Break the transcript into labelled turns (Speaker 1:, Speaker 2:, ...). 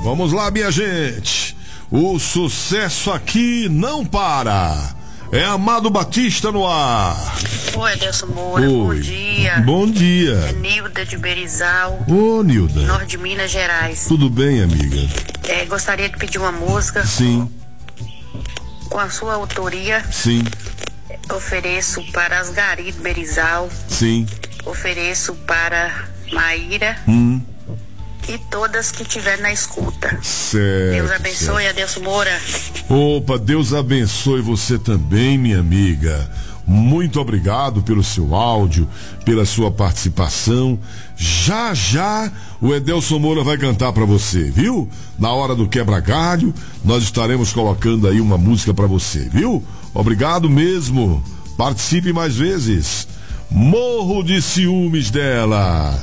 Speaker 1: Vamos lá, minha gente. O sucesso aqui não para. É Amado Batista no ar.
Speaker 2: Oi, Adelson Moura, bom dia.
Speaker 1: Bom dia.
Speaker 2: É Nilda de Berizal.
Speaker 1: Ô, Nilda.
Speaker 2: Norte de Minas Gerais.
Speaker 1: Tudo bem, amiga?
Speaker 2: Gostaria de pedir uma música.
Speaker 1: Sim.
Speaker 2: Com a sua autoria.
Speaker 1: Sim.
Speaker 2: Ofereço para Asgari de Berizal.
Speaker 1: Sim.
Speaker 2: Ofereço para Maíra. E todas que estiver na escuta.
Speaker 1: Certo.
Speaker 2: Deus abençoe, Adelson Moura.
Speaker 1: Opa, Deus abençoe você também, minha amiga. Muito obrigado pelo seu áudio, pela sua participação. Já já o Edelson Moura vai cantar pra você, viu? Na hora do quebra-galho, nós estaremos colocando aí uma música pra você, viu? Obrigado mesmo. Participe mais vezes. Morro de ciúmes dela.